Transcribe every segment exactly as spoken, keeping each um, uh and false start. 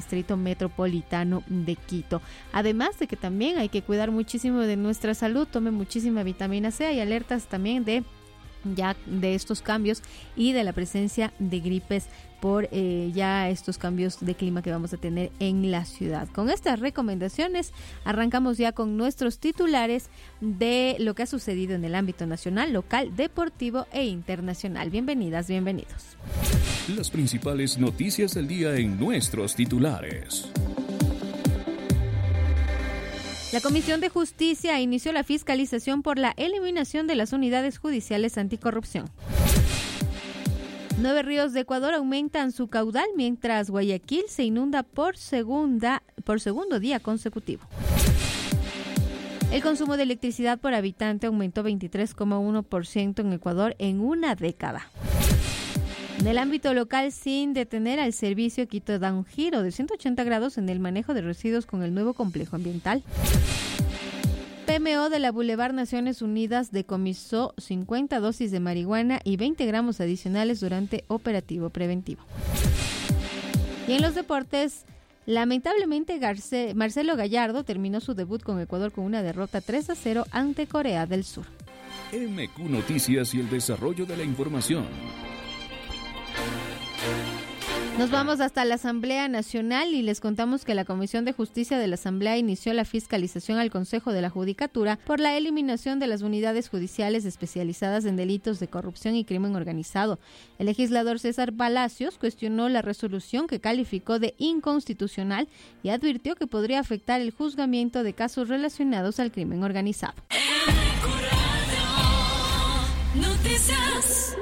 Distrito Metropolitano de Quito. Además de que también hay que cuidar muchísimo de nuestra salud, tome muchísima vitamina C. Hay alertas también de ya de estos cambios y de la presencia de gripes por eh, ya estos cambios de clima que vamos a tener en la ciudad. Con estas recomendaciones arrancamos ya con nuestros titulares de lo que ha sucedido en el ámbito nacional, local, deportivo e internacional. Bienvenidas, bienvenidos. Las principales noticias del día en nuestros titulares. La Comisión de Justicia inició la fiscalización por la eliminación de las unidades judiciales anticorrupción. Nueve ríos de Ecuador aumentan su caudal mientras Guayaquil se inunda por segunda, por segundo día consecutivo. El consumo de electricidad por habitante aumentó veintitrés coma uno por ciento en Ecuador en una década. En el ámbito local, sin detener al servicio, Quito da un giro de ciento ochenta grados en el manejo de residuos con el nuevo complejo ambiental. P M O de la Boulevard Naciones Unidas decomisó cincuenta dosis de marihuana y veinte gramos adicionales durante operativo preventivo. Y en los deportes, lamentablemente Garce, Marcelo Gallardo terminó su debut con Ecuador con una derrota tres a cero ante Corea del Sur. M Q Noticias y el desarrollo de la información. Nos vamos hasta la Asamblea Nacional y les contamos que la Comisión de Justicia de la Asamblea inició la fiscalización al Consejo de la Judicatura por la eliminación de las unidades judiciales especializadas en delitos de corrupción y crimen organizado. El legislador César Palacios cuestionó la resolución que calificó de inconstitucional y advirtió que podría afectar el juzgamiento de casos relacionados al crimen organizado. Noticias.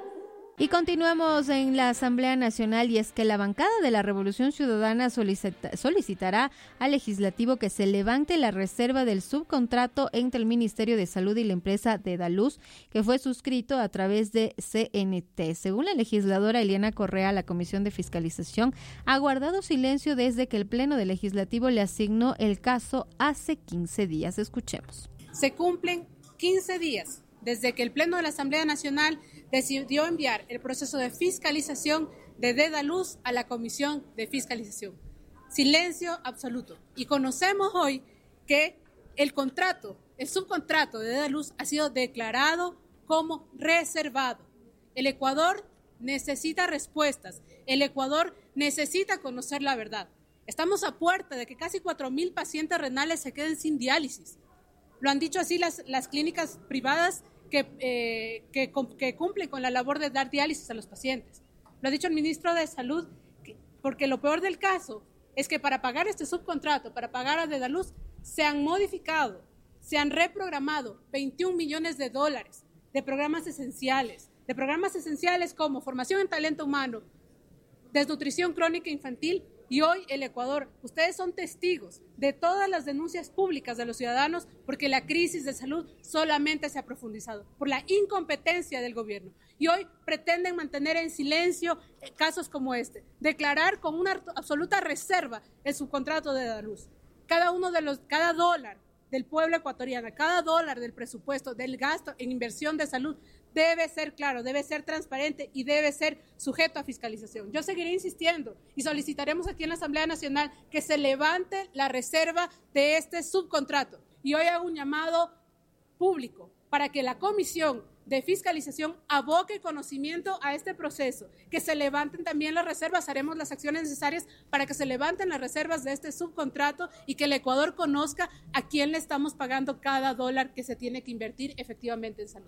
Y continuamos en la Asamblea Nacional y es que la bancada de la Revolución Ciudadana solicita, solicitará al legislativo que se levante la reserva del subcontrato entre el Ministerio de Salud y la empresa Dedaluz, que fue suscrito a través de C N T. Según la legisladora Eliana Correa, la Comisión de Fiscalización ha guardado silencio desde que el Pleno del Legislativo le asignó el caso hace quince días. Escuchemos. Se cumplen quince días desde que el Pleno de la Asamblea Nacional decidió enviar el proceso de fiscalización de Dedaluz a la Comisión de Fiscalización. Silencio absoluto. Y conocemos hoy que el contrato, el subcontrato de Dedaluz ha sido declarado como reservado. El Ecuador necesita respuestas. El Ecuador necesita conocer la verdad. Estamos a puerta de que casi cuatro mil pacientes renales se queden sin diálisis. Lo han dicho así las, las clínicas privadas que, eh, que, que cumplen con la labor de dar diálisis a los pacientes. Lo ha dicho el ministro de Salud, que, porque lo peor del caso es que para pagar este subcontrato, para pagar a Dedaluz, se han modificado, se han reprogramado veintiún millones de dólares de programas esenciales, de programas esenciales como formación en talento humano, desnutrición crónica infantil. Y hoy el Ecuador, ustedes son testigos de todas las denuncias públicas de los ciudadanos porque la crisis de salud solamente se ha profundizado por la incompetencia del gobierno. Y hoy pretenden mantener en silencio casos como este, declarar con una absoluta reserva el subcontrato de Dedaluz. Cada uno de los, cada dólar del pueblo ecuatoriano, cada dólar del presupuesto, del gasto en inversión de salud, debe ser claro, debe ser transparente y debe ser sujeto a fiscalización. Yo seguiré insistiendo y solicitaremos aquí en la Asamblea Nacional que se levante la reserva de este subcontrato. Y hoy hago un llamado público para que la Comisión de Fiscalización aboque conocimiento a este proceso, que se levanten también las reservas, haremos las acciones necesarias para que se levanten las reservas de este subcontrato y que el Ecuador conozca a quién le estamos pagando cada dólar que se tiene que invertir efectivamente en salud.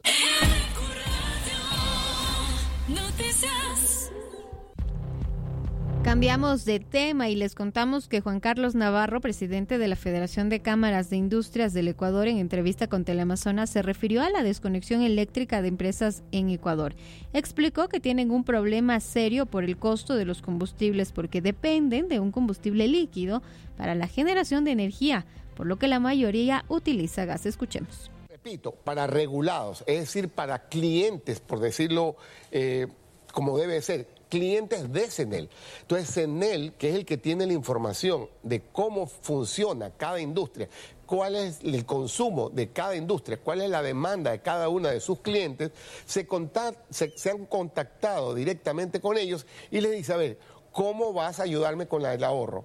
Noticias. Cambiamos de tema y les contamos que Juan Carlos Navarro, presidente de la Federación de Cámaras de Industrias del Ecuador, en entrevista con Teleamazonas, se refirió a la desconexión eléctrica de empresas en Ecuador. Explicó que tienen un problema serio por el costo de los combustibles porque dependen de un combustible líquido para la generación de energía, por lo que la mayoría utiliza gas. Escuchemos. Repito, para regulados, es decir, para clientes, por decirlo eh, como debe ser, clientes de CENEL. Entonces, CENEL, que es el que tiene la información de cómo funciona cada industria, cuál es el consumo de cada industria, cuál es la demanda de cada una de sus clientes, se, contact, se, se han contactado directamente con ellos y les dice, a ver, ¿cómo vas a ayudarme con la, el ahorro?